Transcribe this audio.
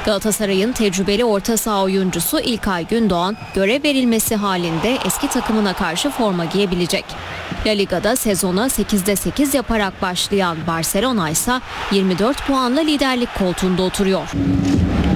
Galatasaray'ın tecrübeli orta saha oyuncusu İlkay Gündoğan görev verilmesi halinde eski takımına karşı forma giyebilecek. La Liga'da sezona 8'de 8 yaparak başlayan Barcelona ise 24 puanla liderlik koltuğunda oturuyor.